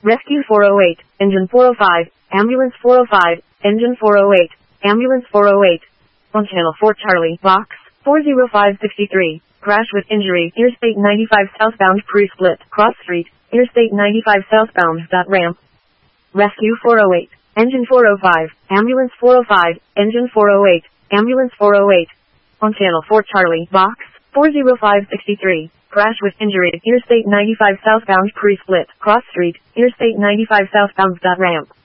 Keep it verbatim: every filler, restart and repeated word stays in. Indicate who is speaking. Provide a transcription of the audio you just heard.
Speaker 1: Rescue four oh eight, engine four oh five, ambulance four oh five, engine four oh eight, ambulance four oh eight. On channel four Charlie, box four oh five six three. Crash with injury, Interstate ninety-five southbound pre-split, cross street, Interstate ninety-five southbound, dot ramp. Rescue four oh eight, engine four oh five, ambulance four oh five, engine four oh eight, ambulance four oh eight. On channel four Charlie, box four oh five six three. Crash with injury, Interstate ninety-five southbound pre-split, cross street, Interstate ninety-five southbound, dot ramp.